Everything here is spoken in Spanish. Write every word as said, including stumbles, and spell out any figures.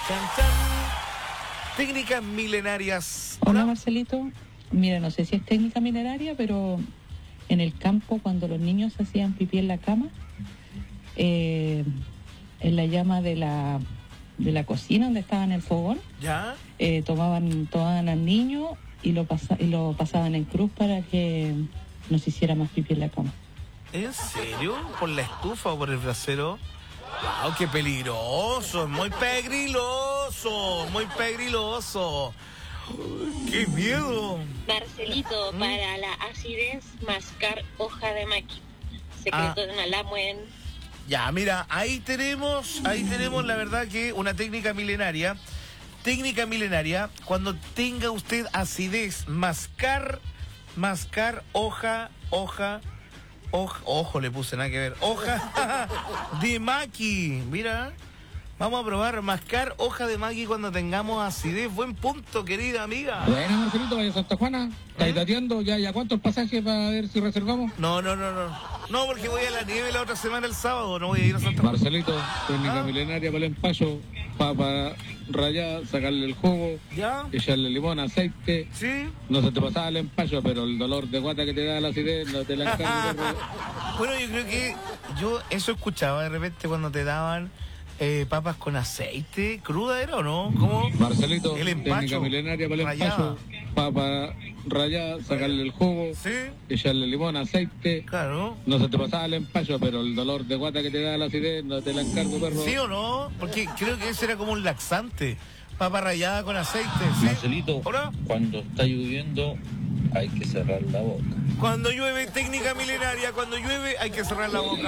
Chan, chan. Técnicas milenarias. Hola, Marcelito. Mira, no sé si es técnica milenaria, pero en el campo, cuando los niños hacían pipí en la cama, eh, en la llama de la de la cocina donde estaban el fogón, ¿Ya? eh, tomaban, tomaban al niño y lo, pasa, y lo pasaban en cruz para que no se hiciera más pipí en la cama. ¿En serio? ¿Por la estufa o por el brasero? ¡Wow, qué peligroso! Muy pegriloso, muy pegriloso. ¡Qué miedo! Marcelito, ¿Mm? para la acidez, mascar hoja de maqui. Secreto Ah. de una lamuen. Ya, mira, ahí tenemos, ahí tenemos la verdad que una técnica milenaria. Técnica milenaria, cuando tenga usted acidez, mascar, mascar hoja, hoja, hoja, ojo le puse, nada que ver, hoja de maqui. Mira, vamos a probar mascar hoja de maqui cuando tengamos acidez. Buen punto, querida amiga. Bueno, Marcelito, vaya a Santa Juana. ¿Estáis dateando? ¿Ya, ya cuántos pasajes para ver si reservamos? No, no, no, no. No, porque voy a la nieve la otra semana el sábado, no voy a ir a Santa Juana. Marcelito, técnica Ah. milenaria para el empacho, papa rallada, sacarle el jugo, ¿Ya? echarle limón, aceite. ¿Sí? No se te pasaba el empacho, pero el dolor de guata que te da la acidez no te la encargo. Bueno, yo creo que yo eso escuchaba de repente cuando te daban eh, papas con aceite, cruda era o no, ¿cómo? Marcelito, El empacho, técnica milenaria para el rallada. empacho, papa rallada, sacarle el jugo, Sí, echarle limón, aceite. claro. No se te pasaba el empacho, pero el dolor de guata que te da la acidez no te la encargo, perro. ¿Sí o no? Porque creo que ese era como un laxante. Papa rallada con aceite, ¿sí? Marcelito, ¿Hola? cuando está lloviendo hay que cerrar la boca. Cuando llueve, técnica milenaria, cuando llueve hay que cerrar la boca.